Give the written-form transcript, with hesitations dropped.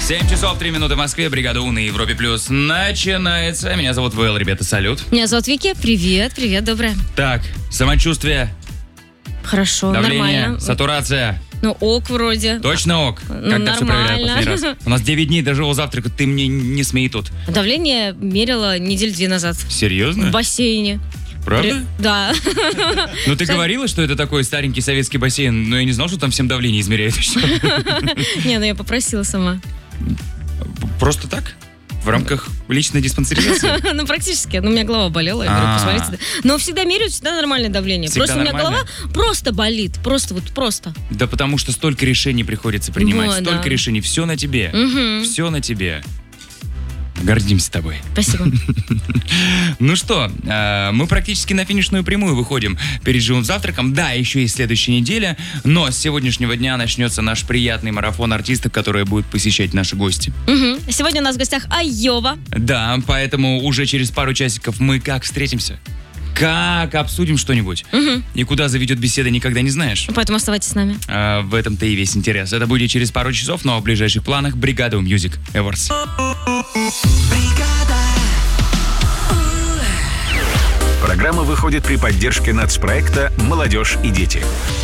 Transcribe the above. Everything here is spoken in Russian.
7 часов 3 минуты в Москве. Бригада У на Европе Плюс начинается. Меня зовут Вэл, ребята, салют. Меня зовут Вики. Привет, доброе. Так, самочувствие, Хорошо, давление, нормально. сатурация. Ну, ок вроде. Точно ок? Ну, Когда все проверяю нормально. последний раз? У нас 9 дней до живого завтрака, ты мне не смей тут. Давление мерила недели 2 назад. Серьезно? В бассейне. Правда? Да. Ну ты говорила, что это такой старенький советский бассейн, но я не знал, что там всем давление измеряют. Не, ну я попросила сама. Просто так? В рамках личной диспансеризации? Ну, практически. Ну, у меня голова болела, я говорю, посмотрите. Но всегда меряют, всегда нормальное давление. Всегда Просто у меня нормально? голова просто болит. Просто. Да потому что столько решений приходится принимать, Вот, столько да. решений. Все на тебе. Все на тебе. Гордимся тобой. Спасибо. Ну что, мы практически на финишную прямую выходим перед живым завтраком. Да, еще есть следующая неделя, но с сегодняшнего дня начнется наш приятный марафон артистов, которые будут посещать наши гости. Мгм. Сегодня у нас в гостях Айова. Да, поэтому уже через пару часиков мы как встретимся? Как обсудим что-нибудь? И куда заведет беседа, никогда не знаешь. Поэтому оставайтесь с нами. В этом-то и весь интерес. Это будет через пару часов, но в ближайших планах Бригада Music Awards. Программа выходит при поддержке нацпроекта «Молодежь и дети».